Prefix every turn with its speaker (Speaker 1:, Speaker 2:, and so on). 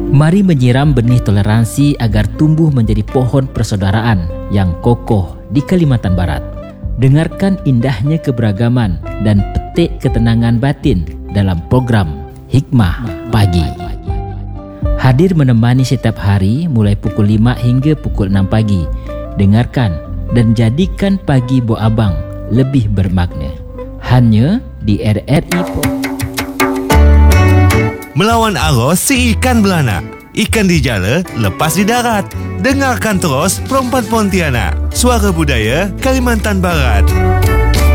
Speaker 1: Mari menyiram benih toleransi agar tumbuh menjadi pohon persaudaraan yang kokoh di Kalimantan Barat. Dengarkan indahnya keberagaman dan petik ketenangan batin dalam program Hikmah Pagi. Hadir menemani setiap hari mulai pukul 5 hingga pukul 6 pagi. Dengarkan dan jadikan pagi Bo Abang lebih bermakna. Hanya di RRI.
Speaker 2: Melawan arus si ikan beranak. Ikan di jala, lepas di darat. Dengarkan terus Perempuan Pontianak. Suara Budaya Kalimantan Barat.